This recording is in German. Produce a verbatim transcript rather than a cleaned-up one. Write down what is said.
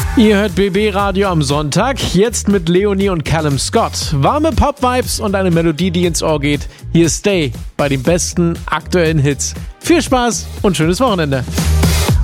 Ihr hört B B Radio am Sonntag, jetzt mit Leonie und Callum Scott. Warme Pop-Vibes und eine Melodie, die ins Ohr geht. Hier ist Stay bei den besten aktuellen Hits. Viel Spaß und schönes Wochenende.